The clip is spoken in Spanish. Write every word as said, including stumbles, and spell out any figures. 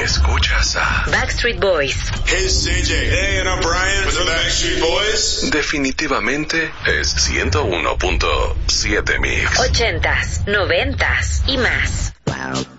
Escuchas a Backstreet Boys. Hey, C J. Hey, and I'm Brian with the Backstreet Boys. Definitivamente es ciento uno punto siete Mix. Ochentas, noventas y más. Wow.